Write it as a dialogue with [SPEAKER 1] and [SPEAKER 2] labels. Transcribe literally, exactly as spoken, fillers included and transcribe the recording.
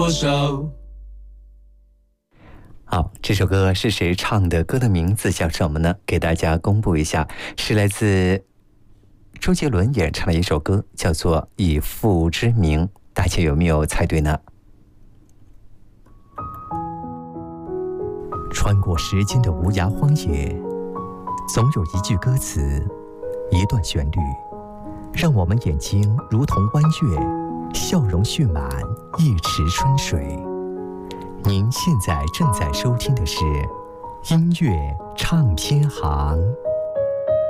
[SPEAKER 1] 手。
[SPEAKER 2] 好，这首歌是谁唱的？歌的名字叫什么呢？给大家公布一下，是来自周杰伦演唱的一首歌，叫做《以父之名》。大家有没有猜对呢？穿过时间的无涯荒野，总有一句歌词，一段旋律，让我们眼睛如同弯月，笑容蓄满一池春水。您现在正在收听的是音乐唱片行。